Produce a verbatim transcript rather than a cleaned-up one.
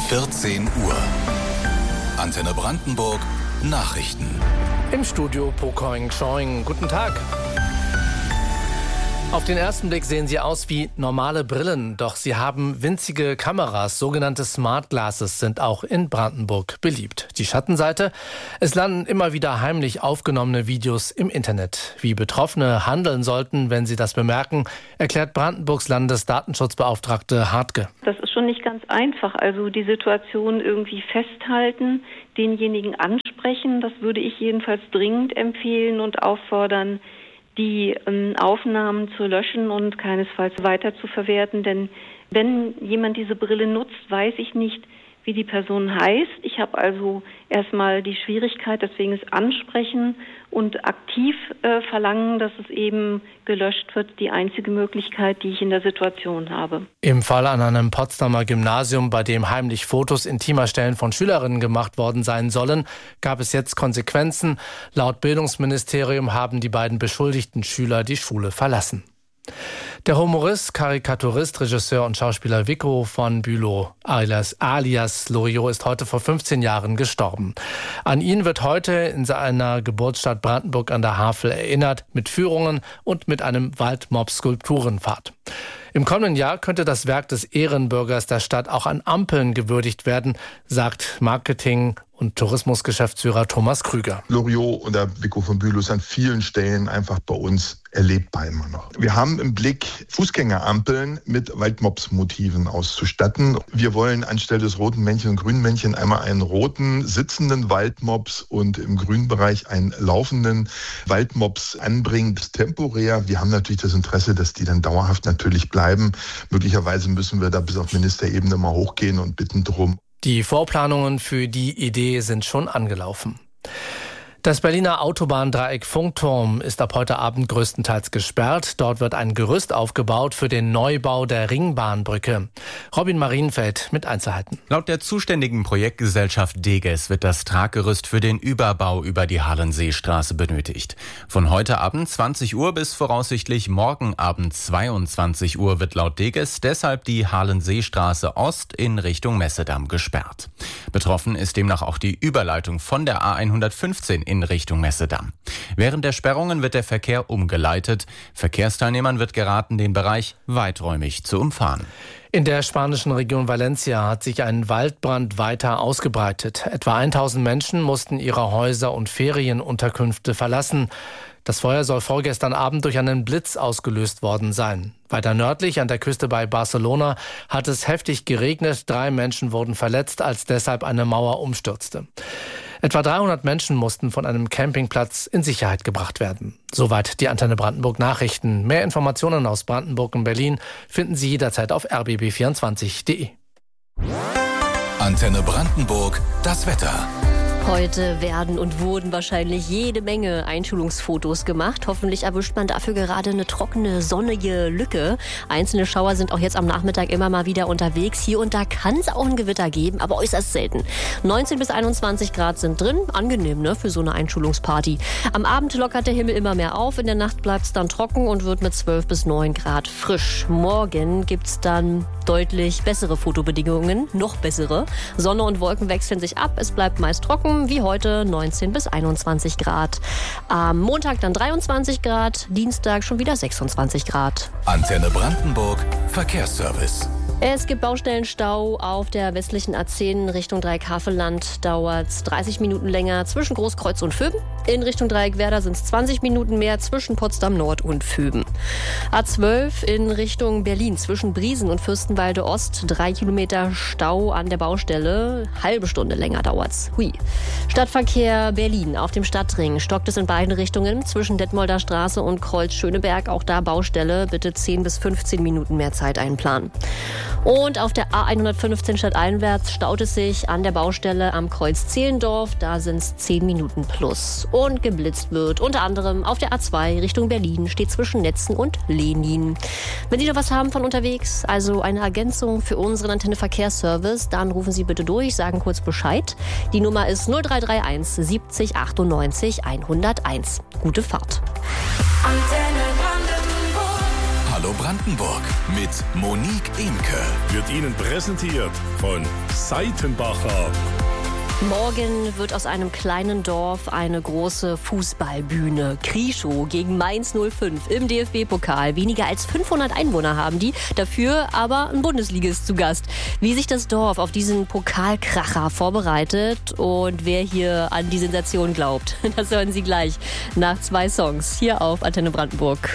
vierzehn Uhr. Antenne Brandenburg Nachrichten. Im Studio Pokoing Choing. Guten Tag. Auf den ersten Blick sehen sie aus wie normale Brillen, doch sie haben winzige Kameras. Sogenannte Smart Glasses sind auch in Brandenburg beliebt. Die Schattenseite: Es landen immer wieder heimlich aufgenommene Videos im Internet. Wie Betroffene handeln sollten, wenn sie das bemerken, erklärt Brandenburgs Landesdatenschutzbeauftragte Hartke. Das ist schon nicht ganz einfach. Also die Situation irgendwie festhalten, denjenigen ansprechen, das würde ich jedenfalls dringend empfehlen und auffordern, die ähm, Aufnahmen zu löschen und keinesfalls weiter zu verwerten. Denn wenn jemand diese Brille nutzt, weiß ich nicht, wie die Person heißt. Ich habe also erstmal die Schwierigkeit, deswegen es ansprechen und aktiv äh, verlangen, dass es eben gelöscht wird, die einzige Möglichkeit, die ich in der Situation habe. Im Fall an einem Potsdamer Gymnasium, bei dem heimlich Fotos intimer Stellen von Schülerinnen gemacht worden sein sollen, gab es jetzt Konsequenzen. Laut Bildungsministerium haben die beiden beschuldigten Schüler die Schule verlassen. Der Humorist, Karikaturist, Regisseur und Schauspieler Vico von Bülow alias, alias Loriot ist heute vor fünfzehn Jahren gestorben. An ihn wird heute in seiner Geburtsstadt Brandenburg an der Havel erinnert, mit Führungen und mit einem Waldmob-Skulpturenpfad. Im kommenden Jahr könnte das Werk des Ehrenbürgers der Stadt auch an Ampeln gewürdigt werden, sagt Marketing- und Tourismusgeschäftsführer Thomas Krüger. Loriot und der Vico von Bülow ist an vielen Stellen einfach bei uns erlebbar immer noch. Wir haben im Blick, Fußgängerampeln mit Waldmops-Motiven auszustatten. Wir wollen anstelle des roten Männchen und grünen Männchen einmal einen roten sitzenden Waldmops und im grünen Bereich einen laufenden Waldmops anbringen. Das temporär. Wir haben natürlich das Interesse, dass die dann dauerhaft natürlich bleiben. Möglicherweise müssen wir da bis auf Ministerebene mal hochgehen und bitten drum. Die Vorplanungen für die Idee sind schon angelaufen. Das Berliner Autobahndreieck Funkturm ist ab heute Abend größtenteils gesperrt. Dort wird ein Gerüst aufgebaut für den Neubau der Ringbahnbrücke. Robin Marienfeld mit Einzelheiten. Laut der zuständigen Projektgesellschaft Deges wird das Traggerüst für den Überbau über die Halenseestraße benötigt. Von heute Abend zwanzig Uhr bis voraussichtlich morgen Abend zweiundzwanzig Uhr wird laut Deges deshalb die Halenseestraße Ost in Richtung Messedamm gesperrt. Betroffen ist demnach auch die Überleitung von der A hundertfünfzehn in Richtung Messedamm. Während der Sperrungen wird der Verkehr umgeleitet. Verkehrsteilnehmern wird geraten, den Bereich weiträumig zu umfahren. In der spanischen Region Valencia hat sich ein Waldbrand weiter ausgebreitet. Etwa tausend Menschen mussten ihre Häuser und Ferienunterkünfte verlassen. Das Feuer soll vorgestern Abend durch einen Blitz ausgelöst worden sein. Weiter nördlich an der Küste bei Barcelona hat es heftig geregnet. Drei Menschen wurden verletzt, als deshalb eine Mauer umstürzte. Etwa dreihundert Menschen mussten von einem Campingplatz in Sicherheit gebracht werden. Soweit die Antenne Brandenburg Nachrichten. Mehr Informationen aus Brandenburg und Berlin finden Sie jederzeit auf r b b vierundzwanzig punkt d e. Antenne Brandenburg, das Wetter. Heute werden und wurden wahrscheinlich jede Menge Einschulungsfotos gemacht. Hoffentlich erwischt man dafür gerade eine trockene, sonnige Lücke. Einzelne Schauer sind auch jetzt am Nachmittag immer mal wieder unterwegs. Hier und da kann es auch ein Gewitter geben, aber äußerst selten. neunzehn bis einundzwanzig Grad sind drin. Angenehm, ne, für so eine Einschulungsparty. Am Abend lockert der Himmel immer mehr auf. In der Nacht bleibt es dann trocken und wird mit zwölf bis neun Grad frisch. Morgen gibt's dann deutlich bessere Fotobedingungen, noch bessere. Sonne und Wolken wechseln sich ab. Es bleibt meist trocken. Wie heute neunzehn bis einundzwanzig Grad. Am Montag dann dreiundzwanzig Grad, Dienstag schon wieder sechsundzwanzig Grad. Antenne Brandenburg, Verkehrsservice. Es gibt Baustellenstau auf der westlichen A zehn Richtung Dreieck-Havelland. Dauert es dreißig Minuten länger zwischen Großkreuz und Vöben. In Richtung Dreieck-Werder sind es zwanzig Minuten mehr zwischen Potsdam Nord und Vöben. A zwölf in Richtung Berlin zwischen Briesen und Fürstenwalde Ost. Drei Kilometer Stau an der Baustelle. Halbe Stunde länger dauert's. Hui. Stadtverkehr Berlin auf dem Stadtring. Stockt es in beiden Richtungen zwischen Detmolder Straße und Kreuz Schöneberg. Auch da Baustelle. Bitte zehn bis fünfzehn Minuten mehr Zeit einplanen. Und auf der A hundertfünfzehn stadteinwärts staut es sich an der Baustelle am Kreuz Zehlendorf. Da sind es zehn Minuten plus. Und geblitzt wird unter anderem auf der A zwei Richtung Berlin, steht zwischen Netzen und Lenin. Wenn Sie noch was haben von unterwegs, also eine Ergänzung für unseren Antenne Verkehrsservice, dann rufen Sie bitte durch, sagen kurz Bescheid. Die Nummer ist null drei drei eins siebzig achtundneunzig hunderteins. Gute Fahrt. Antenne Brandenburg. Hallo Brandenburg mit Monique Imke. Wird Ihnen präsentiert von Seitenbacher. Morgen wird aus einem kleinen Dorf eine große Fußballbühne. Krieschow gegen Mainz null fünf im D F B-Pokal. Weniger als fünfhundert Einwohner haben die, dafür aber ein Bundesligist zu Gast. Wie sich das Dorf auf diesen Pokalkracher vorbereitet und wer hier an die Sensation glaubt, das hören Sie gleich nach zwei Songs hier auf Antenne Brandenburg.